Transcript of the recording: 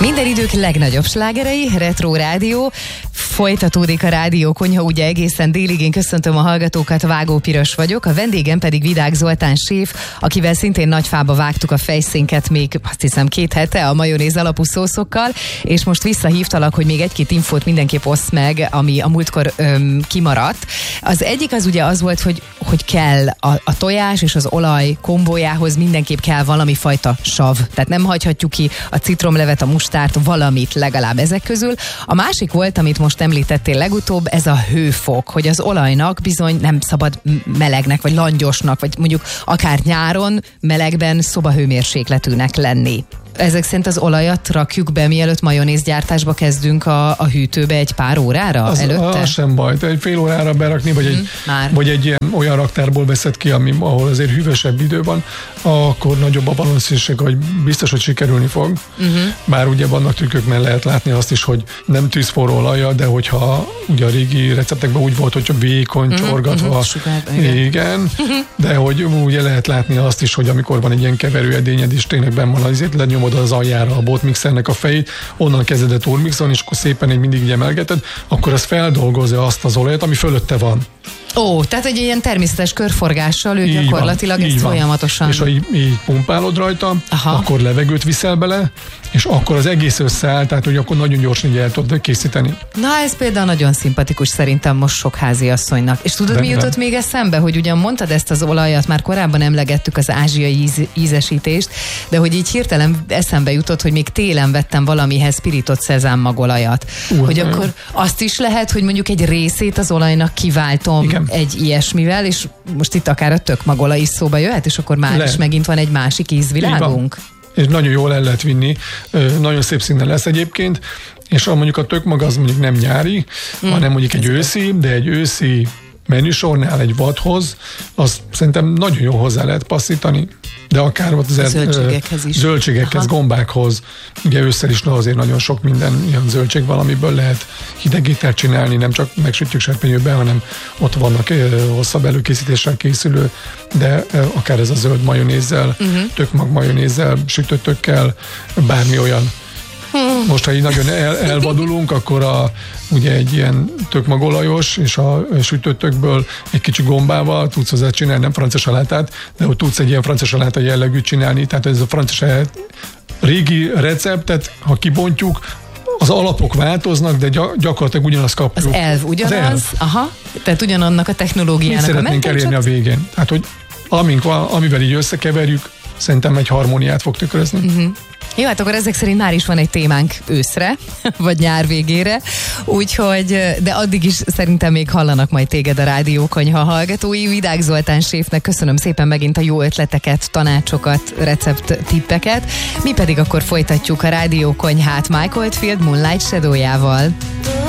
Minden idők legnagyobb slágerei, Retro Rádió. Folytatódik a Rádió Konyha, ugye egészen délig. Én köszöntöm a hallgatókat, Vágó Piros vagyok. A vendégem pedig Vidák Zoltán séf, akivel szintén nagy fába vágtuk a fejszénket még azt hiszem 2 hete a majonéz alapú szószokkal, és most visszahívtalak, hogy még 1-2 infót mindenképp oszd meg, ami a múltkor kimaradt. Az egyik az ugye az volt, hogy kell a tojás és az olaj kombójához mindenképp kell valami fajta sav. Tehát nem hagyhatjuk ki a citromlevet, a mustárt, valamit legalább ezek közül. A másik volt, amit most említettél legutóbb, ez a hőfok, hogy az olajnak bizony nem szabad melegnek, vagy langyosnak, vagy mondjuk akár nyáron melegben szobahőmérsékletűnek lenni. Ezek szerint az olajat rakjuk be, mielőtt majonézgyártásba kezdünk a hűtőbe egy pár órára előtte? Az sem baj, egy fél órára berakni, vagy egy ilyen olyan raktárból veszed ki, ahol azért hűvösebb idő van, akkor nagyobb a valószínűség, hogy biztos, hogy sikerülni fog. Bár ugye vannak trükkök, mert lehet látni azt is, hogy nem tűzforró olajjal, de hogyha ugye a régi receptekben úgy volt, hogy vékony, csorgatva, igen, de hogy ugye lehet látni azt is, hogy amikor van egy ilyen keverőedényed, és tényleg benn van, azért lenyomod az aljára a botmixernek a fejét, onnan kezded a turmixon, és akkor szépen mindig így emelgeted, akkor az feldolgozza azt az olajat, ami fölötte van. Ó, tehát egy ilyen természetes körforgással ő gyakorlatilag ezt folyamatosan... És ha így pumpálod rajta, akkor levegőt viszel bele, és akkor az egész összeáll, tehát hogy akkor nagyon gyorsan így el tudod készíteni. Na, ez például nagyon szimpatikus szerintem most sok háziasszonynak. És tudod, mi jutott még eszembe, hogy ugyan mondtad ezt az olajat, már korábban emlegettük az ázsiai ízesítést, de hogy így hirtelen eszembe jutott, hogy még télen vettem valamihez pirított szezámmagolajat. Hogy akkor azt is lehet, hogy mondjuk egy részét az olajnak kiváltom egy ilyesmivel, és most itt akár a tökmagola is szóba jöhet, és akkor már is megint van egy másik ízvilágunk. És nagyon jól el lehet vinni, nagyon szép színen lesz egyébként, és mondjuk a tökmag az mondjuk nem nyári, hanem mondjuk egy őszi, de egy őszi menüsornál egy vadhoz, azt szerintem nagyon jól hozzá lehet passzítani, de akár ott zöldségekhez, gombákhoz. Ugye ősszel is azért nagyon sok minden ilyen zöldség valamiből lehet hidegételt csinálni, nem csak megsütjük serpenyőbe, hanem ott vannak hosszabb előkészítéssel készülő, de akár ez a zöld majonézzel, tökmag majonézzel, sütöttökkel, bármi olyan. Most, ha így nagyon elvadulunk, akkor ugye egy ilyen tökmagolajos és a sütőtökből egy kicsi gombával tudsz hozzá csinálni, nem francia salátát, de hogy tudsz egy ilyen francia saláta jellegűt csinálni, tehát ez a francia salát régi receptet, ha kibontjuk, az alapok változnak, de gyakorlatilag ugyanazt kapjuk. Az elv ugyanaz, tehát ugyanannak a technológiának. Mit szeretnénk elérni a végén? Tehát, hogy amivel így összekeverjük, szerintem egy harmóniát fog tükrözni. Jó, hát akkor ezek szerint már is van egy témánk őszre, vagy nyár végére, úgyhogy, de addig is szerintem még hallanak majd téged a Rádió Konyha hallgatói. Vidák Zoltán séfnek köszönöm szépen megint a jó ötleteket, tanácsokat, recept tippeket. Mi pedig akkor folytatjuk a Rádió Konyhát Mike Oldfield Moonlight Shadow-jával.